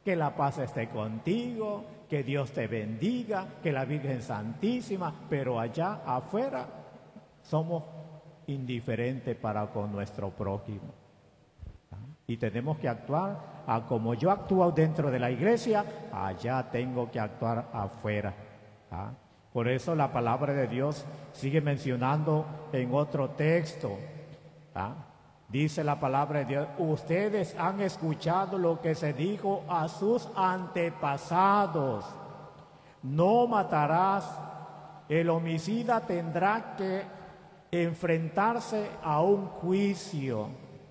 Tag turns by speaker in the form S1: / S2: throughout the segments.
S1: Que la paz esté contigo, que Dios te bendiga, que la Virgen Santísima, pero allá afuera somos indiferentes para con nuestro prójimo. Y tenemos que actuar a como yo actúo dentro de la iglesia, allá tengo que actuar afuera. Por eso la palabra de Dios sigue mencionando en otro texto. Dice la palabra de Dios, ustedes han escuchado lo que se dijo a sus antepasados. No matarás. El homicida tendrá que enfrentarse a un juicio.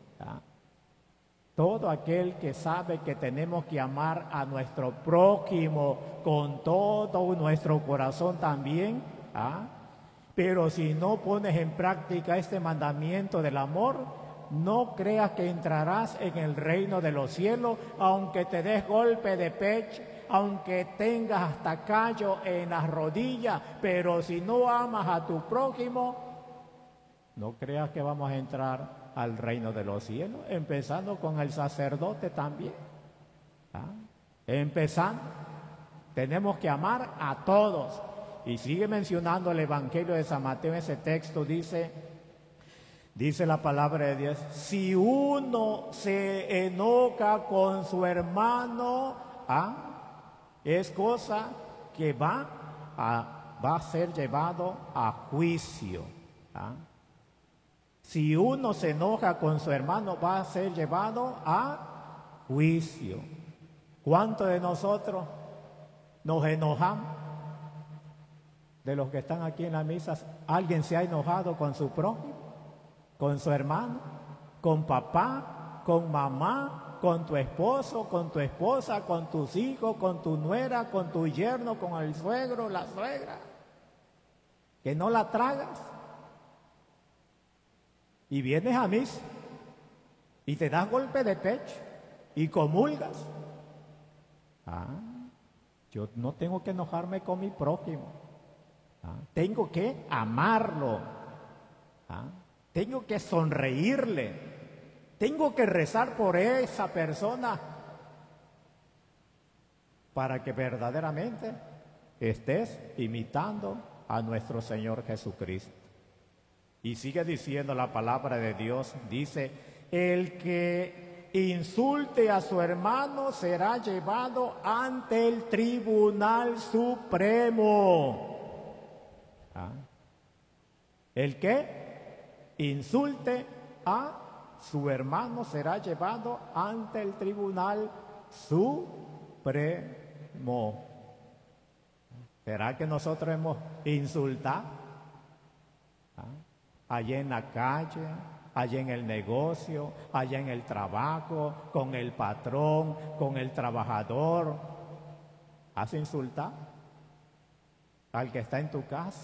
S1: Todo aquel que sabe que tenemos que amar a nuestro prójimo con todo nuestro corazón también, pero si no pones en práctica este mandamiento del amor, no creas que entrarás en el reino de los cielos, aunque te des golpe de pecho, aunque tengas hasta callo en las rodillas, pero si no amas a tu prójimo, no creas que vamos a entrar al reino de los cielos, empezando con el sacerdote también. Empezando, tenemos que amar a todos. Y sigue mencionando el Evangelio de San Mateo, ese texto dice la palabra de Dios, si uno se enoja con su hermano, es cosa que va a ser llevado a juicio. Si uno se enoja con su hermano, va a ser llevado a juicio. ¿Cuántos de nosotros nos enojamos? De los que están aquí en la misa, ¿alguien se ha enojado con su prójimo? ¿Con su hermano? ¿Con papá? ¿Con mamá? ¿Con tu esposo? ¿Con tu esposa? ¿Con tus hijos? ¿Con tu nuera? ¿Con tu yerno? ¿Con el suegro? ¿La suegra? ¿Que no la tragas? Y vienes a misa y te das golpe de pecho y comulgas. Yo no tengo que enojarme con mi prójimo. Tengo que amarlo. Tengo que sonreírle. Tengo que rezar por esa persona para que verdaderamente estés imitando a nuestro Señor Jesucristo. Y sigue diciendo la palabra de Dios, dice, el que insulte a su hermano será llevado ante el Tribunal Supremo. El que insulte a su hermano será llevado ante el Tribunal Supremo. ¿Será que nosotros hemos insultado? Allá en la calle, allá en el negocio, allá en el trabajo, con el patrón, con el trabajador. ¿Has insultado al que está en tu casa?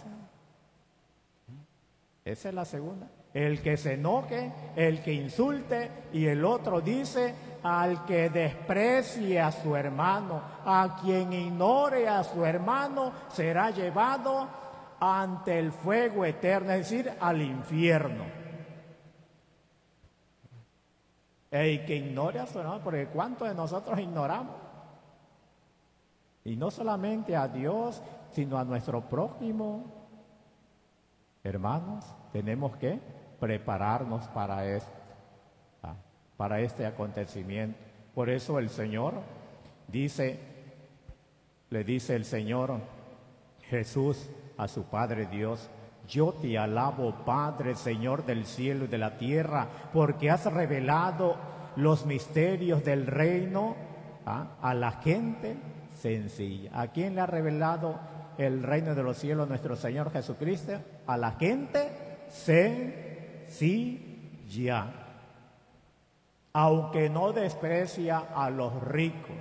S1: Esa es la segunda. El que se enoje, el que insulte, y el otro dice, al que desprecie a su hermano, a quien ignore a su hermano, será llevado ante el fuego eterno, es decir, al infierno. El que ignore a su hermano, porque ¿cuántos de nosotros ignoramos? Y no solamente a Dios, sino a nuestro prójimo. Hermanos, tenemos que prepararnos para esto, para este acontecimiento. Por eso el Señor le dice el Señor Jesús a su Padre Dios, yo te alabo, Padre, Señor del cielo y de la tierra, porque has revelado los misterios del reino a la gente sencilla. ¿A quién le ha revelado el reino de los cielos nuestro Señor Jesucristo? A la gente sencilla, aunque no desprecia a los ricos.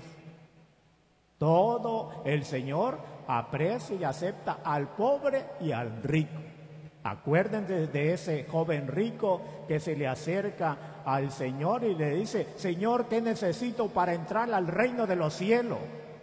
S1: Todo el Señor aprecia y acepta al pobre y al rico. Acuérdense de ese joven rico que se le acerca al Señor y le dice, Señor, ¿qué necesito para entrar al reino de los cielos?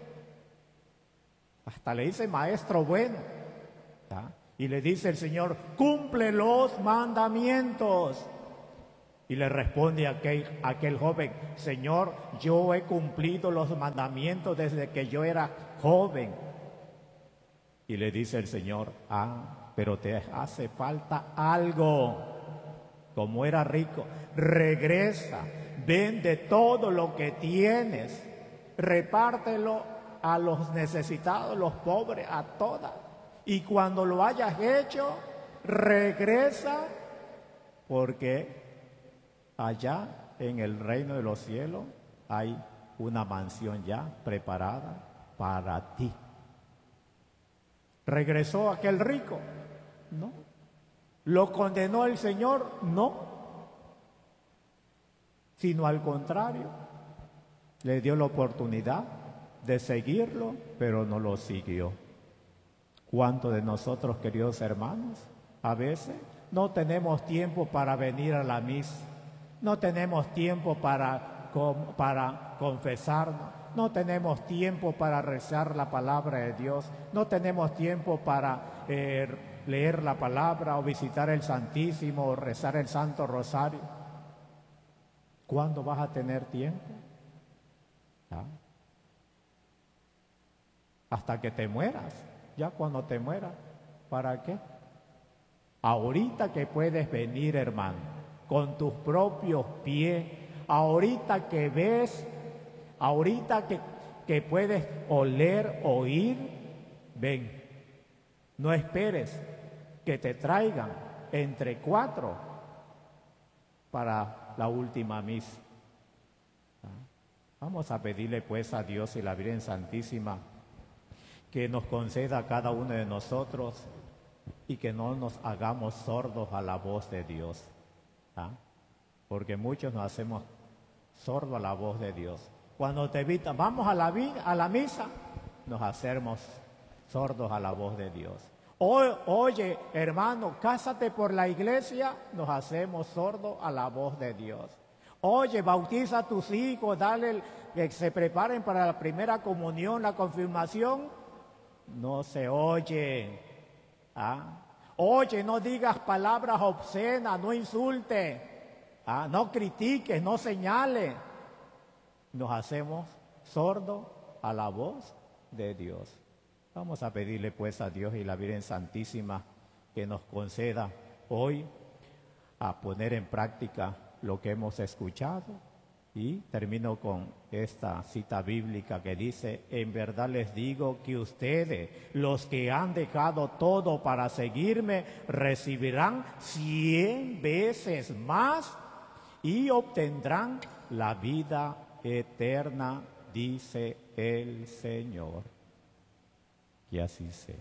S1: Hasta le dice, maestro bueno. Y le dice el Señor, cumple los mandamientos. Y le responde aquel joven: Señor, yo he cumplido los mandamientos desde que yo era joven. Y le dice el Señor: pero te hace falta algo. Como era rico, regresa, vende todo lo que tienes, repártelo a los necesitados, los pobres, a todas. Y cuando lo hayas hecho, regresa, porque allá en el reino de los cielos hay una mansión ya preparada para ti. ¿Regresó aquel rico? No. ¿Lo condenó el Señor? No. Sino al contrario, le dio la oportunidad de seguirlo, pero no lo siguió. ¿Cuántos de nosotros, queridos hermanos, a veces no tenemos tiempo para venir a la misa? No tenemos tiempo para confesarnos, no tenemos tiempo para rezar la palabra de Dios, no tenemos tiempo para leer la palabra o visitar el Santísimo o rezar el Santo Rosario. ¿Cuándo vas a tener tiempo? Hasta que te mueras. Ya cuando te mueras, ¿para qué? Ahorita que puedes venir, hermano, con tus propios pies, ahorita que ves, ahorita que puedes oler, oír, ven. No esperes que te traigan entre 4 para la última misa. Vamos a pedirle pues a Dios y la Virgen Santísima que nos conceda a cada uno de nosotros y que no nos hagamos sordos a la voz de Dios. Porque muchos nos hacemos sordos a la voz de Dios. Cuando te invitan, vamos a la misa, nos hacemos sordos a la voz de Dios. Oye, hermano, cásate por la iglesia, nos hacemos sordos a la voz de Dios. Oye, bautiza a tus hijos, dale que se preparen para la primera comunión, la confirmación, no se oye. Oye, no digas palabras obscenas, no insultes, no critiques, no señales. Nos hacemos sordos a la voz de Dios. Vamos a pedirle pues a Dios y la Virgen Santísima que nos conceda hoy a poner en práctica lo que hemos escuchado. Y termino con esta cita bíblica que dice: en verdad les digo que ustedes, los que han dejado todo para seguirme, recibirán 100 veces más y obtendrán la vida eterna, dice el Señor. Que así sea.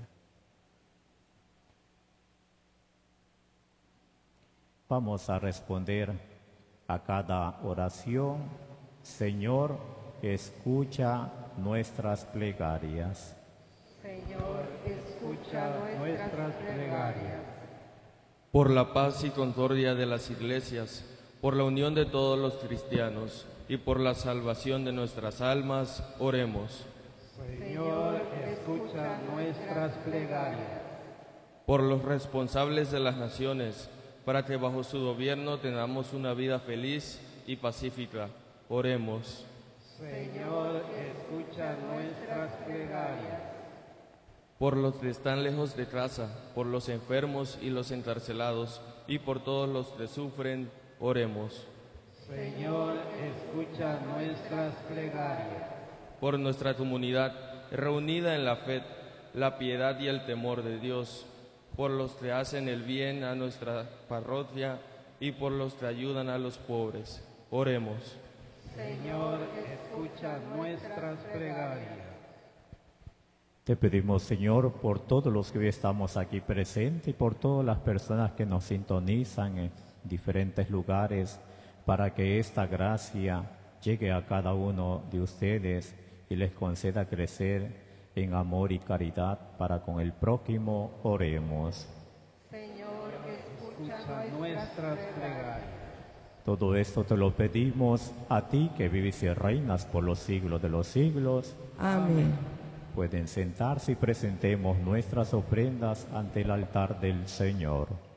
S1: Vamos a responder a cada oración. Señor, escucha nuestras plegarias.
S2: Señor, escucha nuestras plegarias.
S3: Por la paz y concordia de las iglesias, por la unión de todos los cristianos y por la salvación de nuestras almas, oremos.
S2: Señor, escucha nuestras plegarias.
S3: Por los responsables de las naciones, para que bajo su gobierno tengamos una vida feliz y pacífica, oremos.
S2: Señor, escucha nuestras plegarias.
S3: Por los que están lejos de casa, por los enfermos y los encarcelados, y por todos los que sufren, oremos.
S2: Señor, escucha nuestras plegarias.
S3: Por nuestra comunidad, reunida en la fe, la piedad y el temor de Dios, por los que hacen el bien a nuestra parroquia y por los que ayudan a los pobres. Oremos.
S2: Señor, escucha nuestras plegarias.
S1: Te pedimos, Señor, por todos los que hoy estamos aquí presentes y por todas las personas que nos sintonizan en diferentes lugares, para que esta gracia llegue a cada uno de ustedes y les conceda crecer en amor y caridad para con el prójimo. Oremos.
S2: Señor, escucha nuestras plegarias.
S1: Todo esto te lo pedimos a ti, que vives y reinas por los siglos de los siglos.
S4: Amén.
S1: Pueden sentarse y presentemos nuestras ofrendas ante el altar del Señor.